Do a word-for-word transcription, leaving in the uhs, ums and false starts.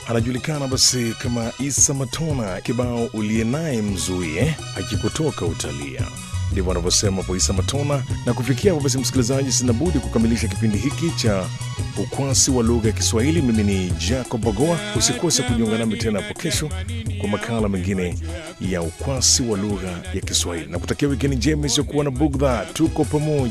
anajulikana basi kama Isa Matona, kibao uliye naye mzuie akikutoka utalia. Ndivyo anavyosema po Isa Matona. Na kufikia hapo basi, msikilizaji, sina budi kukamilisha kipindi hiki cha ukwasi wa lugha ya Kiswahili. Mimi ni Jacob Bagoa. Usikose kujiunga nami tena hapo kesho kwa makala mengine ya ukwasi wa lugha ya Kiswahili, na kutakia wikendi njema isiyokuwa na bugdha. Tuko pamoja.